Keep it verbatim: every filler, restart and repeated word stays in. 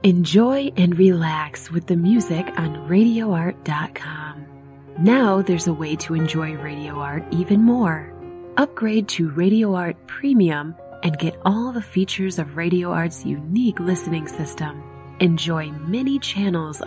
Enjoy and relax with the music on radio art dot com. Now there's a way to enjoy Radio Art even more. Upgrade to Radio Art Premium and get all the features of Radio Art's unique listening system. Enjoy many channels